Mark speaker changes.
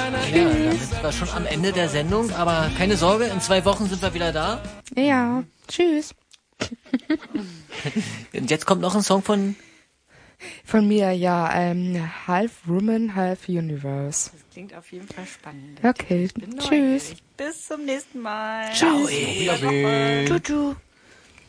Speaker 1: Ja, damit sind wir schon am Ende der Sendung, aber keine Sorge, in 2 Wochen sind wir wieder da.
Speaker 2: Ja, tschüss.
Speaker 1: Und jetzt kommt noch ein Song von
Speaker 2: mir, ja, Half Woman, Half Universe.
Speaker 3: Das klingt auf jeden Fall spannend.
Speaker 2: Okay,
Speaker 3: Bin
Speaker 2: tschüss.
Speaker 3: neugierig. Bis zum nächsten Mal.
Speaker 1: Ciao.
Speaker 3: Wiedersehen.
Speaker 2: Tschu.